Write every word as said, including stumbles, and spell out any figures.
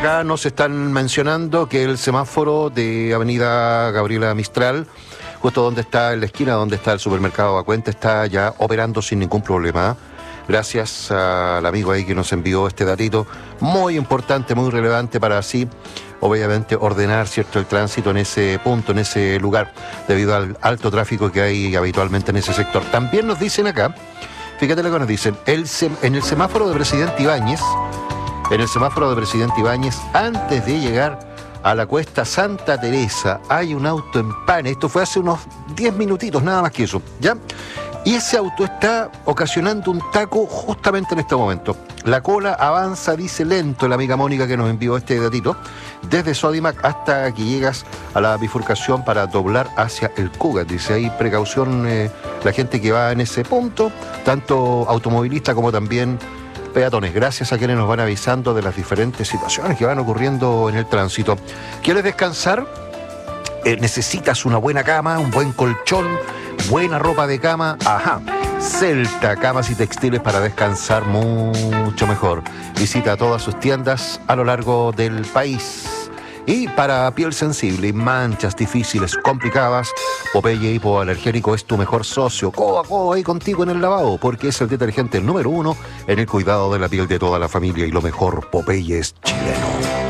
acá nos están mencionando que el semáforo de Avenida Gabriela Mistral, justo donde está, en la esquina donde está el supermercado Acuente, está ya operando sin ningún problema. Gracias al amigo ahí que nos envió este datito muy importante, muy relevante para así, obviamente, ordenar, ¿cierto?, el tránsito en ese punto, en ese lugar, debido al alto tráfico que hay habitualmente en ese sector. También nos dicen acá, fíjate lo que nos dicen, el sem- en el semáforo de Presidente Ibáñez, en el semáforo de Presidente Ibáñez, antes de llegar a la cuesta Santa Teresa, hay un auto en pane. Esto fue hace unos diez minutitos, nada más que eso, ¿ya? Y ese auto está ocasionando un taco justamente en este momento. La cola avanza, dice, lento, la amiga Mónica que nos envió este datito, desde Sodimac hasta que llegas a la bifurcación para doblar hacia el Cugat. Dice, hay precaución, eh, la gente que va en ese punto, tanto automovilista como también peatones, gracias a quienes nos van avisando de las diferentes situaciones que van ocurriendo en el tránsito. ¿Quieres descansar? Eh, ¿Necesitas una buena cama, un buen colchón, buena ropa de cama? Ajá, Celta, camas y textiles para descansar mucho mejor. Visita todas sus tiendas a lo largo del país. Y para piel sensible y manchas difíciles, complicadas, Popeye Hipoalergénico es tu mejor socio. Codo a codo ahí contigo en el lavado, porque es el detergente número uno en el cuidado de la piel de toda la familia. Y lo mejor, Popeye es chileno.